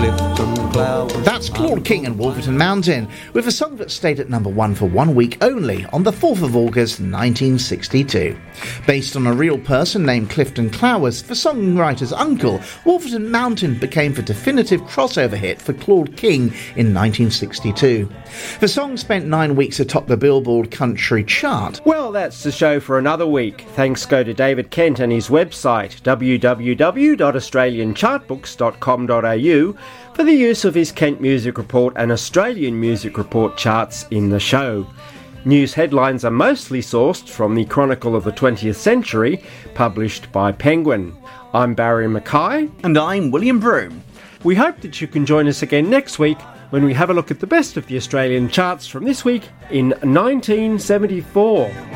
Clifton Clowes. That's Claude King and Wolverton Mountain, with a song that stayed at number 1 for 1 week only on the 4th of August 1962. Based on a real person named Clifton Clowes, the songwriter's uncle, Wolverton Mountain became the definitive crossover hit for Claude King in 1962. The song spent 9 weeks atop the Billboard country chart. Well, that's the show for another week. Thanks go to David Kent and his website, www.australianchartbooks.com.au, for the use of his Kent Music Report and Australian Music Report charts in the show. News headlines are mostly sourced from the Chronicle of the 20th Century, published by Penguin. I'm Barry Mackay. And I'm William Broome. We hope that you can join us again next week when we have a look at the best of the Australian charts from this week in 1974.